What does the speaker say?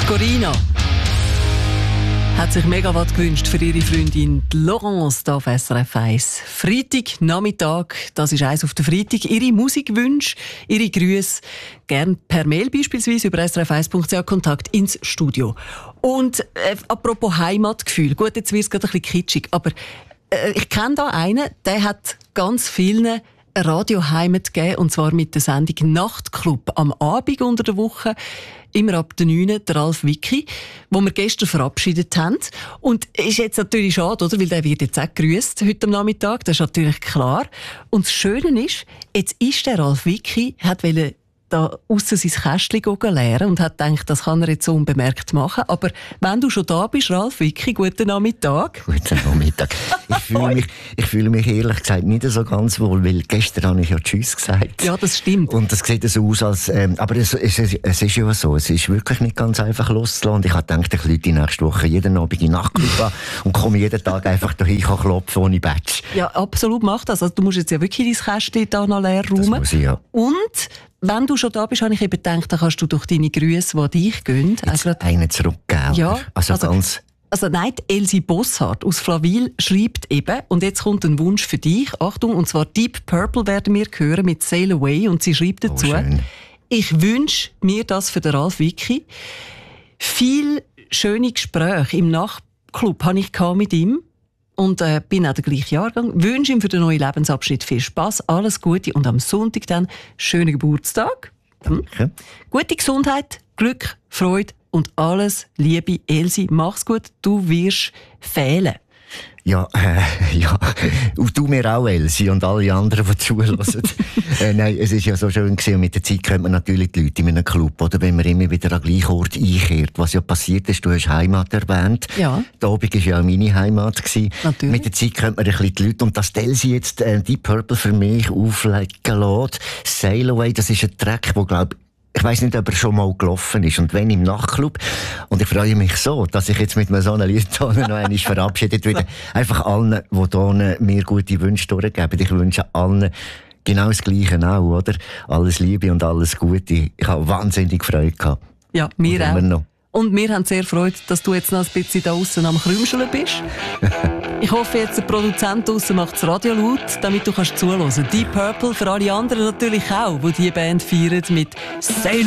Corina hat sich Megawatt gewünscht für ihre Freundin Laurence hier auf SRF 1. Freitagnachmittag, das ist eins auf den Freitag. Ihre Musikwünsche, ihre Grüße, gern per Mail beispielsweise über srf1.ch Kontakt ins Studio. Und apropos Heimatgefühl, gut, jetzt wird es gerade ein bisschen kitschig, aber ich kenne da einen, der hat ganz vielen eine Radioheimat gegeben, und zwar mit der Sendung Nachtclub am Abend unter der Woche, immer ab der 9, der Ralf Wicki, wo wir gestern verabschiedet haben. Und ist jetzt natürlich schade, oder? Weil der wird jetzt auch gegrüsst heute am Nachmittag, das ist natürlich klar. Und das Schöne ist, jetzt ist der Ralf Wicki, hat da aussen sein Kästchen leeren und hat gedacht, das kann er jetzt so unbemerkt machen. Aber wenn du schon da bist, Ralf Wicki, guten Nachmittag. Guten Nachmittag. Ich fühle mich ehrlich gesagt nicht so ganz wohl, weil gestern habe ich ja Tschüss gesagt. Ja, das stimmt. Und das sieht so aus, als, aber es ist ja so, es ist wirklich nicht ganz einfach loszulassen. Und ich habe gedacht, ich rufe nächste Woche jeden Abend in die Nachtclub an und komme jeden Tag einfach dahin klopfen ohne Badge. Ja, absolut, mach das. Also, du musst jetzt ja wirklich dein Kästchen da noch leer räumen. Das muss ich, ja. Und wenn du schon da bist, habe ich eben gedacht, dann kannst du durch deine Grüße, die dich gehen, einen zurückgeben. Ja, also nein, Elsie Bosshardt aus Flawil schreibt eben, und jetzt kommt ein Wunsch für dich, Achtung, und zwar Deep Purple werden wir hören mit Sail Away, und sie schreibt dazu, schön. Ich wünsche mir das für den Ralf Wicki. Viel schöne Gespräche im Nachtclub habe ich mit ihm. Und bin auch der gleiche Jahrgang. Wünsche ihm für den neuen Lebensabschnitt viel Spass, alles Gute und am Sonntag dann schönen Geburtstag. Danke. Gute Gesundheit, Glück, Freude und alles Liebe. Elsie, mach's gut, du wirst fehlen. Ja. Und du mir auch, Elsie, und alle anderen, die zuhören. Nein, es ist ja so schön gewesen. Und mit der Zeit kennt man natürlich die Leute in einem Club, oder? Wenn man immer wieder an den gleichen Ort einkehrt. Was ja passiert ist, du hast Heimat erwähnt. Ja. Der Abend war ja auch meine Heimat gewesen. Natürlich. Mit der Zeit kennt man ein bisschen die Leute. Und dass Elsie jetzt Deep Purple für mich auflegen lässt. Sail Away, das ist ein Track, der, glaube ich weiss nicht, ob er schon mal gelaufen ist. Und wenn im Nachtclub. Und ich freue mich so, dass ich jetzt mit so einem Lied noch einmal verabschiedet werde. Einfach allen, die hier mir gute Wünsche durchgeben. Ich wünsche allen genau das Gleiche auch, oder? Alles Liebe und alles Gute. Ich habe wahnsinnig Freude gehabt. Ja, mir auch. Noch. Und wir haben sehr Freude, dass du jetzt noch ein bisschen da aussen am Krümscheln bist. Ich hoffe jetzt, der Produzent draussen macht das Radio laut, damit du zuhören kannst. Deep Purple für alle anderen natürlich auch, die diese Band feiern mit Sail